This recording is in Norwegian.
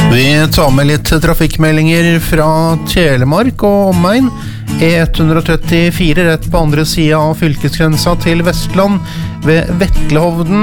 Vi tar med litt trafikkmeldinger fra Telemark og omegn. E134 rett på andre siden av fylkesgrensa til Vestland ved Vetlehovden